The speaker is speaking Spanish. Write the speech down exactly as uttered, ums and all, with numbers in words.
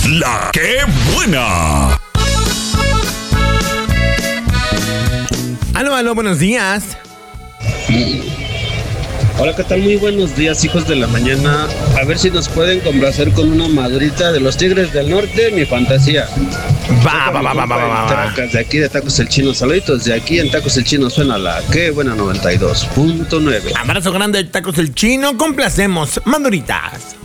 La que buena. Aló, aló, buenos días. Hola, ¿qué tal? Muy buenos días, hijos de la mañana. A ver si nos pueden complacer con una madurita de los Tigres del Norte, mi fantasía. Va, va, va, va, va, va, va. De aquí de Tacos El Chino, saluditos. De aquí en Tacos El Chino suena la que buena noventa y dos punto nueve. Abrazo grande de Tacos El Chino. Complacemos, maduritas.